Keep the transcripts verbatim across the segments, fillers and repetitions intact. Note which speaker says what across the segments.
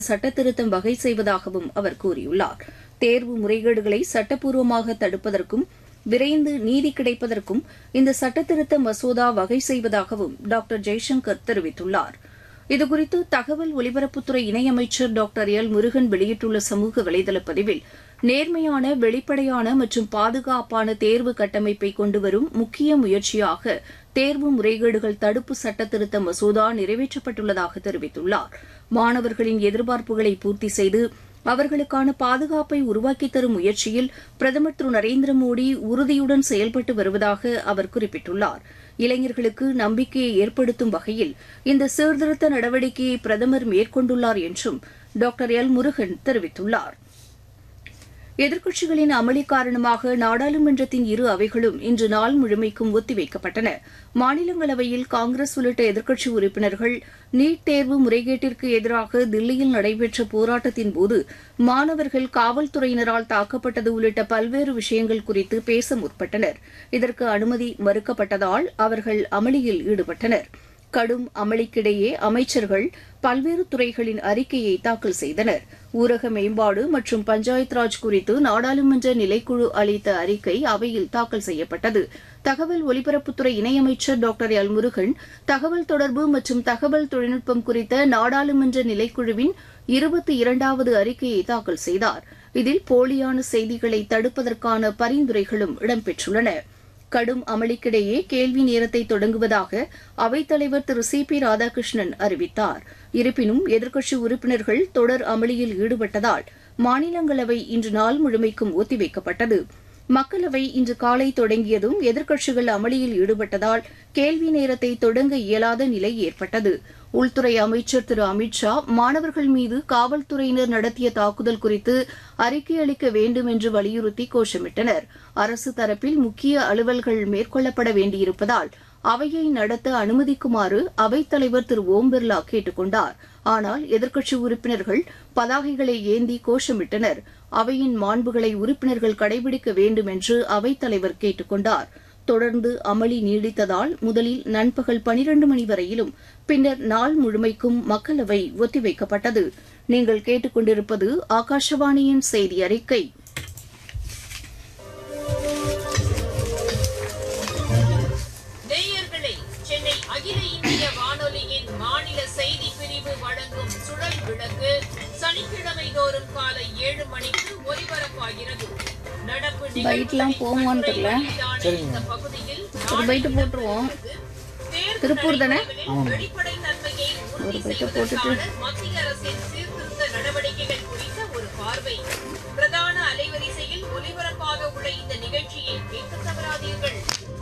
Speaker 1: சட்டத்திருத்தம் வகை செய்வதாகவும் அவர் கூறியுள்ளார். தேர்வு முறைகேடுகளை சட்டப்பூர்வமாக தடுப்பதற்கும் விரைந்து நீதி கிடைப்பதற்கும் இந்த சட்டத்திருத்த மசோதா வகை செய்வதாகவும் டாக்டர் ஜெய்சங்கர் தெரிவித்துள்ளார். இதுகுறித்து தகவல் ஒலிபரப்புத்துறை இணையமைச்சர் டாக்டர் எல் முருகன் வெளியிட்டுள்ள சமூக வலைதள பதிவில், நேர்மையான, வெளிப்படையான மற்றும் பாதுகாப்பான தேர்வு கட்டமைப்பை கொண்டுவரும் முக்கிய முயற்சியாக தேர்வு முறைகேடுகள் தடுப்பு சட்டத்திருத்த மசோதா நிறைவேற்றப்பட்டுள்ளதாக தெரிவித்துள்ளார். மாணவர்களின் எதிர்பார்ப்புகளை பூர்த்தி செய்து அவர்களுக்கான பாதுகாப்பை உருவாக்கித் தரும் முயற்சியில் பிரதமர் திரு நரேந்திர மோடி உறுதியுடன் செயல்பட்டு வருவதாக அவர் குறிப்பிட்டுள்ளார். இளைஞர்களுக்கு நம்பிக்கையை ஏற்படுத்தும் வகையில் இந்த சீர்திருத்த நடவடிக்கையை பிரதமர் மேற்கொண்டுள்ளார் என்றும் டாக்டர் எல் முருகன் தெரிவித்துள்ளார். எதிர்க்கட்சிகளின் அமளி காரணமாக நாடாளுமன்றத்தின் இரு அவைகளும் இன்று நாள் முழுமைக்கும் ஒத்திவைக்கப்பட்டன. மாநிலங்களவையில் காங்கிரஸ் உள்ளிட்ட எதிர்க்கட்சி உறுப்பினர்கள் நீட் தேர்வு முறைகேட்டிற்கு எதிராக தில்லியில் நடைபெற்ற போராட்டத்தின்போது மாணவர்கள் காவல்துறையினரால் தாக்கப்பட்டது உள்ளிட்ட பல்வேறு விஷயங்கள் குறித்து பேச முற்பட்டனர். இதற்கு அனுமதி மறுக்கப்பட்டதால் அவர்கள் அமளியில் ஈடுபட்டனர். கடும் அமளிக்கிடையே அமைச்சர்கள் பல்வேறு துறைகளின் அறிக்கையை தாக்கல் செய்தனர். ஊரக மேம்பாடு மற்றும் பஞ்சாயத் ராஜ் குறித்து நாடாளுமன்ற நிலைக்குழு அளித்த அறிக்கை அவையில் தாக்கல் செய்யப்பட்டது. தகவல் ஒலிபரப்புத்துறை இணையமைச்சர் டாக்டர் எல் முருகன் தகவல் தொடர்பு மற்றும் தகவல் தொழில்நுட்பம் குறித்த நாடாளுமன்ற நிலைக்குழுவின் இருபத்தி இரண்டாவது அறிக்கையை தாக்கல் செய்தார். இதில் போலியான செய்திகளை தடுப்பதற்கான பரிந்துரைகளும் இடம்பெற்றுள்ளன. கடும் அமளிக்கிடையே கேள்வி நேரத்தை தொடங்குவதாக அவைத்தலைவர் திரு சி பி ராதாகிருஷ்ணன் அறிவித்தார். இருப்பினும் எதிர்க்கட்சி உறுப்பினர்கள் தொடர் அமளியில் ஈடுபட்டதால் மாநிலங்களவை இன்று நாள் முழுமைக்கும் ஒத்திவைக்கப்பட்டது. மக்களவை இன்று காலை தொடங்கியதும் எதிர்க்கட்சிகள் அமளியில் ஈடுபட்டதால் கேள்வி நேரத்தை தொடங்க இயலாத நிலை ஏற்பட்டது. உள்துறை அமைச்சர் திரு அமித் ஷா மாணவர்கள் மீது காவல்துறையினர் நடத்திய தாக்குதல் குறித்து அறிக்கை அளிக்க வேண்டும் என்று வலியுறுத்தி கோஷமிட்டனர். அரசு தரப்பில் முக்கிய அலுவல்கள் மேற்கொள்ளப்பட வேண்டியிருப்பதால் அவையை நடத்த அனுமதிக்குமாறு அவைத்தலைவர் திரு ஓம் பிர்லா கேட்டுக் கொண்டார். ஆனால் எதிர்க்கட்சி உறுப்பினர்கள் பதாகைகளை ஏந்தி கோஷமிட்டனர். அவையின் மாண்புகளை உறுப்பினர்கள் கடைபிடிக்க வேண்டும் என்று அவைத்தலைவர் கேட்டுக் கொண்டார். தொடர்ந்து அமளி நீடித்ததால் முதலில் நண்பகல் பனிரண்டு மணி வரையிலும் பின்னர் நாள் முழுமைக்கும் மக்களவை ஒத்திவைக்கப்பட்டது. நீங்கள் கேட்டுக் கொண்டிருப்பது ஆகாஷவாணியின் செய்தி அறிக்கை.
Speaker 2: சென்னை அகில இந்திய வானொலியின் மாநில செய்தி பிரிவு வழங்கும் சுழல் விளக்கு சனிக்கிழமை தோறும் காலை ஏழு மணிக்கு ஒலிபரப்பாகிறது. நடப்பு
Speaker 1: திருப்பூர் தானே
Speaker 2: வெளிப்படை தன்மையை உறுதி செய்வதற்கான மத்திய அரசின் சீர்திருத்த நடவடிக்கைகள் குறித்த ஒரு பார்வை. பிரதான அலைவரிசையில் ஒலிபரப்பாக உள்ள இந்த நிகழ்ச்சியை கேட்க தவறாதீர்கள்.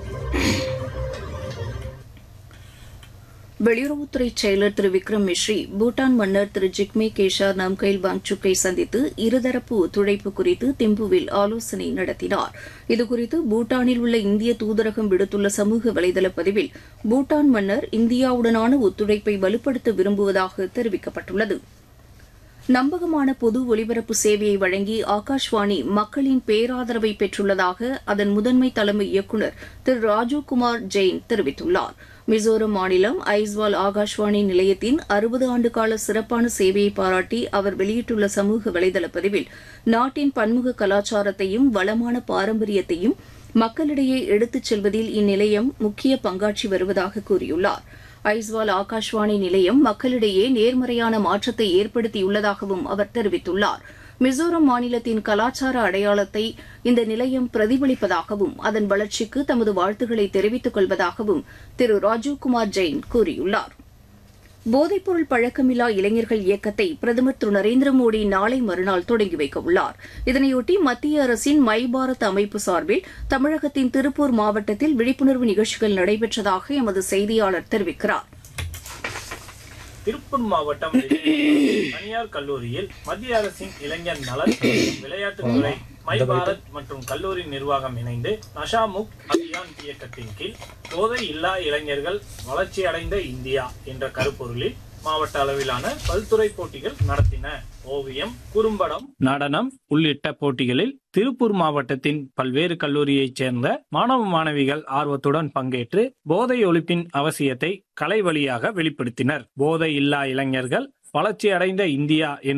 Speaker 1: வெளியுறவுத்துறை செயலர் திரு விக்ரம் மிஸ்ரி பூட்டான் மன்னர் திரு ஜிக்மே கேஷார் நாம்கைல் வாங்சுக்கை சந்தித்து இருதரப்பு ஒத்துழைப்பு குறித்து திம்புவில் ஆலோசனை நடத்தினார். இதுகுறித்து பூட்டானில் உள்ள இந்திய தூதரகம் விடுத்துள்ள சமூக வலைதள பதிவில், பூட்டான் மன்னர் இந்தியாவுடனான ஒத்துழைப்பை வலுப்படுத்த விரும்புவதாக தெரிவிக்கப்பட்டுள்ளது. நம்பகமான பொது ஒலிபரப்பு சேவையை வழங்கி ஆகாஷ்வாணி மக்களின் பேராதரவை பெற்றுள்ளதாக அதன் முதன்மை தலைமை இயக்குநர் திரு ராஜீவ்குமார் ஜெயின் தெரிவித்துள்ளார். மிசோரம் மாநிலம் ஐஸ்வால் ஆகாஷ்வாணி நிலையத்தின் அறுபது ஆண்டுகால சிறப்பான சேவையை பாராட்டி அவர் வெளியிட்டுள்ள சமூக வலைதள பதிவில், நாட்டின் பன்முக கலாச்சாரத்தையும் வளமான பாரம்பரியத்தையும் மக்களிடையே எடுத்துச் செல்வதில் இந்நிலையம் முக்கிய பங்காற்றி வருவதாக கூறியுள்ளார். ஐஸ்வால் ஆகாஷ்வாணி நிலையம் மக்களிடையே நேர்மறையான மாற்றத்தை ஏற்படுத்தியுள்ளதாகவும் அவர் தெரிவித்துள்ளார். மிசோரம் மாநிலத்தின் கலாச்சார அடையாளத்தை இந்த நிலையம் பிரதிபலிப்பதாகவும் அதன் வளர்ச்சிக்கு தமது வாழ்த்துக்களை தெரிவித்துக் கொள்வதாகவும் திரு ராஜீவ்குமார் ஜெயின் கூறியுள்ளார். போதைப்பொருள் பழக்கமில்லா இளைஞர்கள் இயக்கத்தை பிரதமர் திரு நரேந்திர மோடி நாளை மறுநாள் தொடங்கி வைக்க உள்ளார். இதனையொட்டி மத்திய அரசின் மை பாரத் அமைப்பு சார்பில் தமிழகத்தின் திருப்பூர் மாவட்டத்தில் விழிப்புணர்வு நிகழ்ச்சிகள் நடைபெற்றதாக எமது செய்தியாளர் தெரிவிக்கிறார்.
Speaker 3: திருப்பூர் மாவட்டம் தனியார் கல்லூரியில் மத்திய அரசின் இளைஞர் நலன் விளையாட்டுத்துறை மை பாரத் மற்றும் கல்லூரி நிர்வாகம் இணைந்து நஷா முக்த் அபியான் இயக்கத்தின் கீழ் போதை இல்லா இளைஞர்கள் வளர்ச்சி அடைந்த இந்தியா என்ற கருப்பொருளில் மாவட்ட அளவிலான பல்துறை போட்டிகள் நடத்தின. ஓவியம், குறும்படம், நடனம் உள்ளிட்ட போட்டிகளில் திருப்பூர் மாவட்டத்தின் பல்வேறு கல்லூரியைச் சேர்ந்த மாணவ மாணவிகள் ஆர்வத்துடன் பங்கேற்று போதை ஒழிப்பின் அவசியத்தை கலை வழியாக வெளிப்படுத்தினர். போதை இல்லா இளைஞர்கள் வளர்ச்சியடைந்த இந்தியா